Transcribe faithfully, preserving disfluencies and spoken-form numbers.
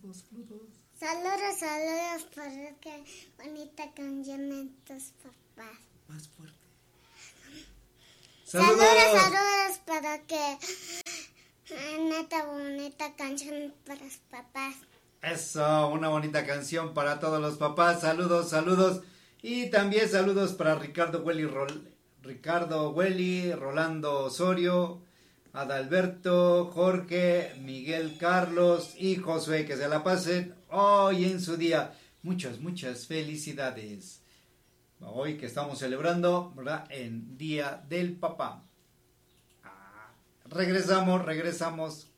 saludos, saludos. Saludos, saludos por qué bonita canción de tus papás. Más fuerte. Saludos, saludos, saludos para que neta bonita canción para los papás. Eso, una bonita canción para todos los papás. Saludos, saludos. Y también saludos para Ricardo Hueli, Rol, Ricardo Hueli, Rolando Osorio, Adalberto, Jorge, Miguel Carlos y Josué. Que se la pasen hoy en su día. Muchas, muchas felicidades. Hoy que estamos celebrando, ¿verdad? En Día del Papá. Ah, regresamos, regresamos